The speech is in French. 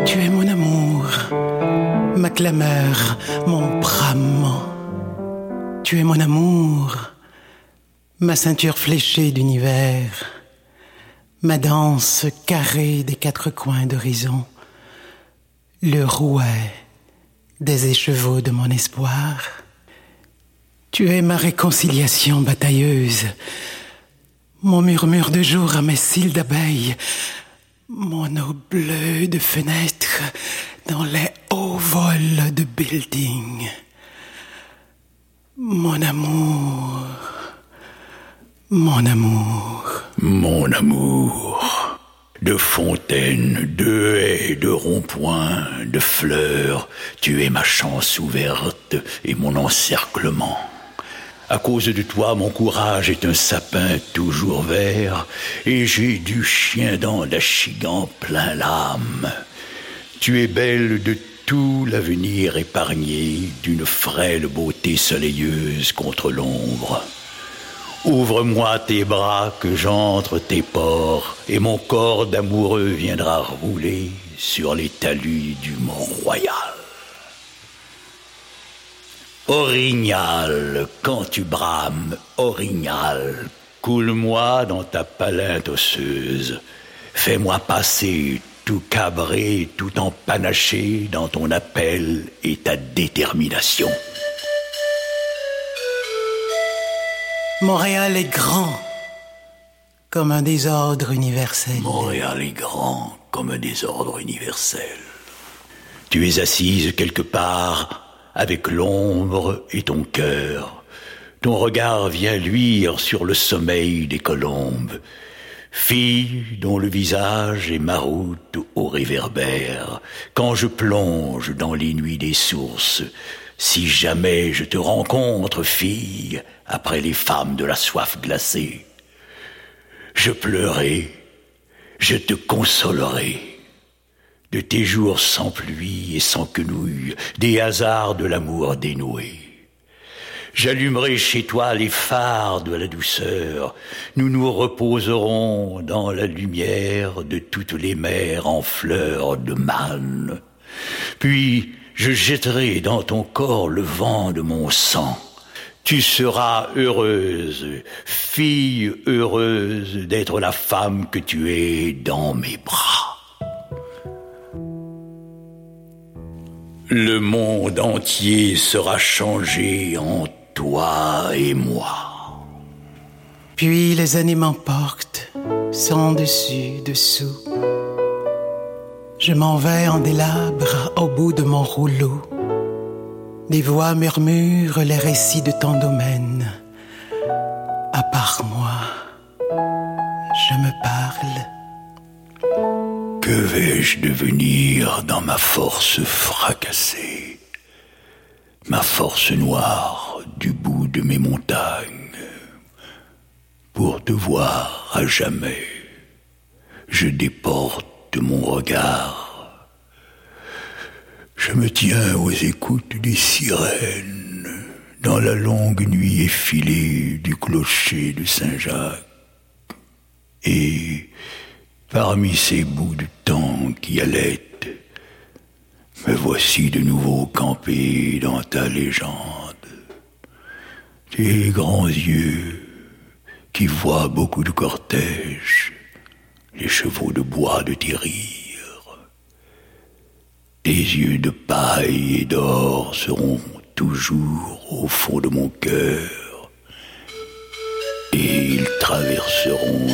Tu es mon amour, ma clameur, mon bramement. Tu es mon amour, ma ceinture fléchée d'univers, ma danse carrée des quatre coins d'horizon, le rouet des écheveaux de mon espoir. Tu es ma réconciliation batailleuse, mon murmure de jour à mes cils d'abeille, mon eau bleue de fenêtre dans les hauts vols de building. Mon amour, mon amour. Mon amour, de fontaines, de haies, de ronds-points, de fleurs, tu es ma chance ouverte et mon encerclement. À cause de toi, mon courage est un sapin toujours vert, et j'ai du chien dent d'Achigan plein l'âme. Tu es belle de tout l'avenir épargné, d'une frêle beauté soleilleuse contre l'ombre. Ouvre-moi tes bras que j'entre tes pores, et mon corps d'amoureux viendra rouler sur les talus du Mont-Royal. Orignal, quand tu brames, orignal, coule-moi dans ta palinte osseuse. Fais-moi passer tout cabré, tout empanaché dans ton appel et ta détermination. Montréal est grand comme un désordre universel. Montréal est grand comme un désordre universel. Tu es assise quelque part avec l'ombre et ton cœur. Ton regard vient luire sur le sommeil des colombes. Fille dont le visage est ma route au réverbère, quand je plonge dans les nuits des sources, si jamais je te rencontre, fille, après les femmes de la soif glacée, je pleurerai, je te consolerai. De tes jours sans pluie et sans quenouille, des hasards de l'amour dénoué. J'allumerai chez toi les phares de la douceur, nous nous reposerons dans la lumière de toutes les mers en fleurs de manne. Puis je jetterai dans ton corps le vent de mon sang. Tu seras heureuse, fille heureuse d'être la femme que tu es dans mes bras. Le monde entier sera changé en toi et moi. Puis les années m'emportent, sans dessus, dessous. Je m'en vais en délabre au bout de mon rouleau. Des voix murmurent les récits de ton domaine. À part moi, je me parle. Que vais-je devenir dans ma force fracassée, ma force noire du bout de mes montagnes? Pour te voir à jamais, je déporte mon regard. Je me tiens aux écoutes des sirènes dans la longue nuit effilée du clocher de Saint-Jacques. Et parmi ces bouts de temps qui allaitent, me voici de nouveau campé dans ta légende. Tes grands yeux qui voient beaucoup de cortèges, les chevaux de bois de tes rires. Tes yeux de paille et d'or seront toujours au fond de mon cœur, et ils traverseront